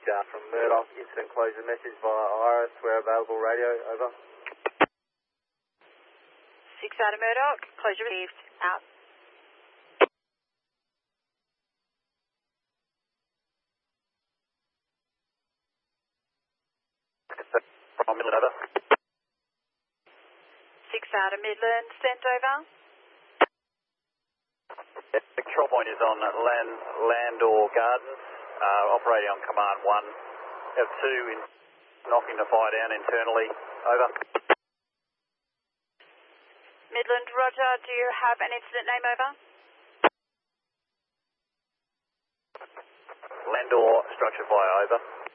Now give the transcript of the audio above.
from Murdoch, incident closure message via Iris, where available radio, over. 6 out of Murdoch, closure received, out. From Midland, over. 6 out of Midland, sent over. The control point is on Landor Gardens, operating on command 1. Have 2 in knocking the fire down internally, over. Midland, roger, do you have an incident name, over? Landor structure fire, over.